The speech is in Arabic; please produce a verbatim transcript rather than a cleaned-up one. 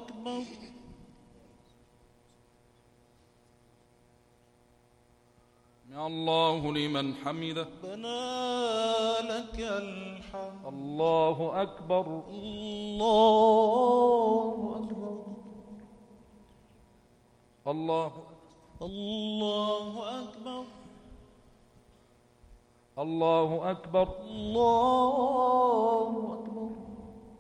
أكبر. سمع الله لمن حمده. ربنا لك الحمد. الله أكبر. الله أكبر. الله الله أكبر. الله أكبر. الله أكبر.